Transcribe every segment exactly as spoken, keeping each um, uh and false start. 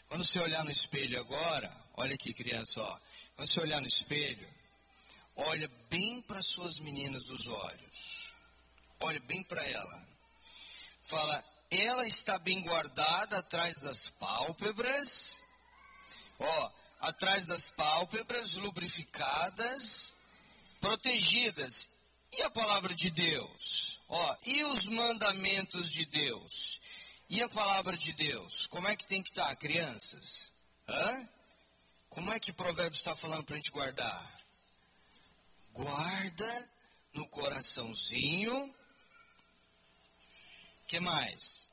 Quando você olhar no espelho agora, olha aqui, criança, ó. Quando você olhar no espelho, olha bem para suas meninas dos olhos. Olha bem para ela. Fala, ela está bem guardada atrás das pálpebras. Ó, atrás das pálpebras, lubrificadas, protegidas. E a palavra de Deus? Ó, e os mandamentos de Deus? E a palavra de Deus? Como é que tem que estar, crianças? Hã? Como é que Provérbios está falando para a gente guardar? Guarda no coraçãozinho. O que mais?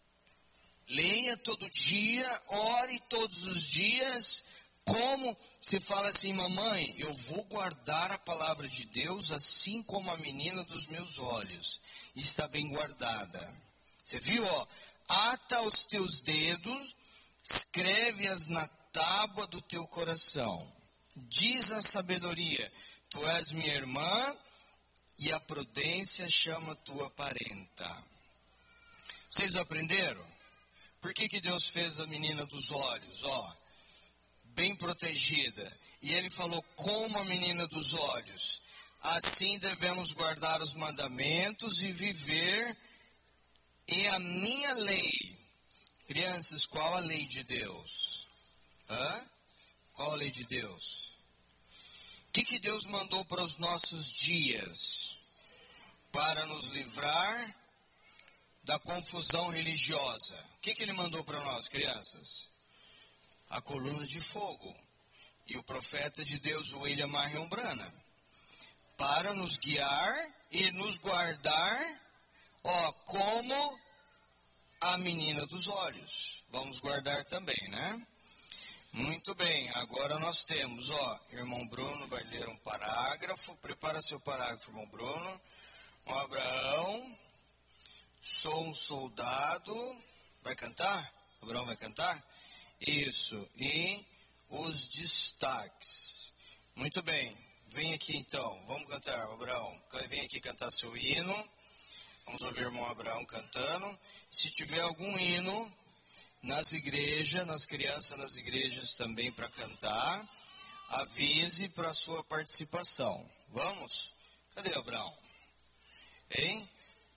Leia todo dia, ore todos os dias. Como se fala assim, mamãe, eu vou guardar a palavra de Deus assim como a menina dos meus olhos. Está bem guardada. Você viu, ó? Ata os teus dedos, escreve-as na tábua do teu coração. Diz a sabedoria, tu és minha irmã, e a prudência chama tua parenta. Vocês aprenderam? Por que que Deus fez a menina dos olhos, ó? Bem protegida. E ele falou, como a menina dos olhos. Assim devemos guardar os mandamentos e viver em a minha lei. Crianças, qual a lei de Deus? Hã? Qual a lei de Deus? O que que Deus mandou para os nossos dias? Para nos livrar da confusão religiosa. O que que ele mandou para nós, crianças? A coluna de fogo. E o profeta de Deus, William Marion Branham. Para nos guiar e nos guardar, ó, como a menina dos olhos. Vamos guardar também, né? Muito bem, agora nós temos, ó, irmão Bruno vai ler um parágrafo. Prepara seu parágrafo, irmão Bruno. Um Abraão, sou um soldado. Vai cantar? Abraão vai cantar? Isso, e os destaques. Muito bem, vem aqui então, vamos cantar, Abraão. Vem aqui cantar seu hino. Vamos ouvir o irmão Abraão cantando. Se tiver algum hino nas igrejas, nas crianças nas igrejas também para cantar, avise para a sua participação. Vamos? Cadê o Abraão? Hein?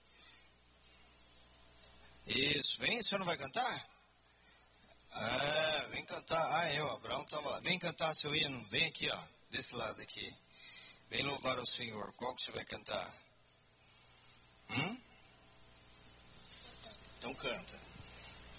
Isso, vem, o senhor não vai cantar? Ah, vem cantar. Ah, eu, Abraão estava lá. Vem cantar seu hino. Vem aqui, ó. Desse lado aqui. Vem louvar o Senhor. Qual que você vai cantar? Hum? Então canta.